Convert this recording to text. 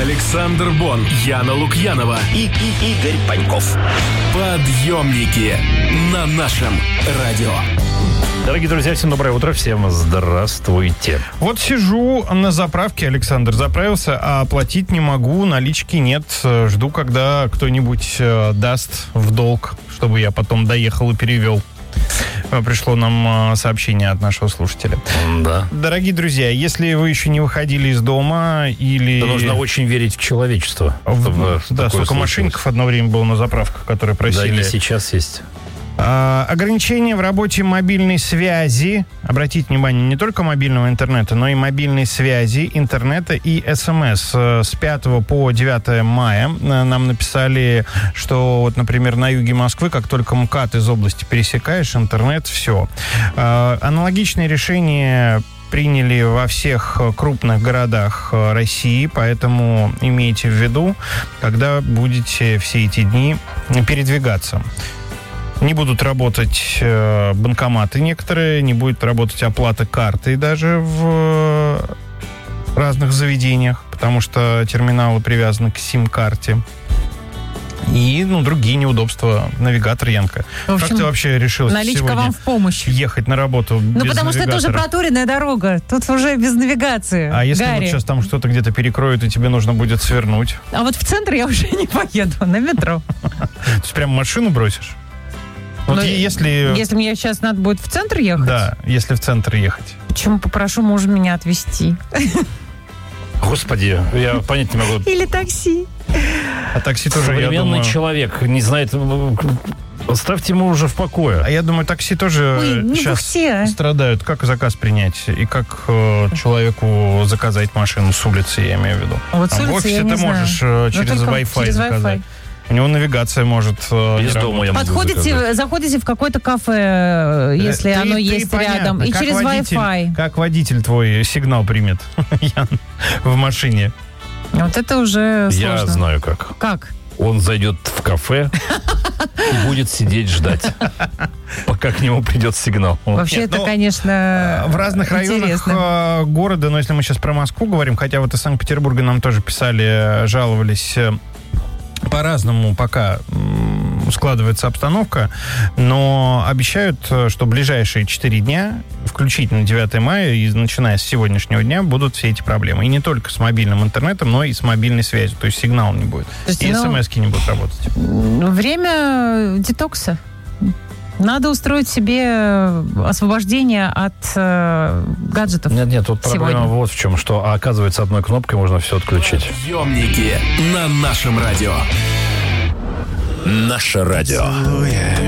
Александр Бон, Яна Лукьянова и Игорь Паньков. Подъемники на нашем радио. Дорогие друзья, всем доброе утро, всем здравствуйте. Вот сижу на заправке, Александр, заправился, а оплатить не могу, налички нет. Жду, когда кто-нибудь даст в долг, чтобы я потом доехал и перевел. Пришло нам сообщение от нашего слушателя. Да. Дорогие друзья, если вы еще не выходили из дома или... То нужно очень верить в человечество. Да, сколько мошенников одно время было на заправках, которые просили... Да, и сейчас есть. Ограничения в работе мобильной связи. Обратите внимание, не только мобильного интернета, но и мобильной связи, интернета и СМС. С 5 по 9 мая нам написали, что, вот, например, на юге Москвы, как только МКАД из области пересекаешь, интернет, все. Аналогичные решения приняли во всех крупных городах России, поэтому имейте в виду, когда будете все эти дни передвигаться. Не будут работать банкоматы некоторые, не будет работать оплата картой даже в разных заведениях, потому что терминалы привязаны к сим-карте. И, другие неудобства. Навигатор, Янка. В общем, как ты вообще решилась наличка сегодня вам в помощь ехать на работу без потому что это уже проторенная дорога. Тут уже без навигации. А если Гарри. вот сейчас там что-то где-то перекроют, и тебе нужно будет свернуть? А вот в центр я уже не поеду, на метро. То есть прям машину бросишь? Вот Если мне сейчас надо будет в центр ехать? Да, если в центр ехать. Почему попрошу мужа меня отвезти? Господи, я понять не могу. Или такси. А такси тоже, я Современный думаю... человек не знает... Оставьте ему уже в покое. А я думаю, такси тоже сейчас все. страдают. Как заказ принять? И как человеку заказать машину с улицы, я имею в виду. Вот с в улицы офисе я не ты знаю. можешь через только Wi-Fi через заказать. У него навигация может... Из дома я могу заказать. Заходите в какое-то кафе, если оно есть рядом, и как через Wi-Fi. Как водитель твой сигнал примет, Ян, в машине? Вот это уже сложно. Я знаю как. Как? Он зайдет в кафе и будет сидеть ждать, пока к нему придет сигнал. Вообще это, конечно, в разных районах города, но если мы сейчас про Москву говорим, хотя вот из Санкт-Петербурга нам тоже писали, жаловались, по-разному пока складывается обстановка, но обещают, что ближайшие 4 дня, включительно 9 мая, и начиная с сегодняшнего дня, будут все эти проблемы. И не только с мобильным интернетом, но и с мобильной связью. То есть сигнала не будет. И смс-ки не будут работать. Время детокса. Надо устроить себе освобождение от гаджетов. Нет, тут проблема вот в чем, что, оказывается, одной кнопкой можно все отключить. Подъемники на нашем радио. Наше радио.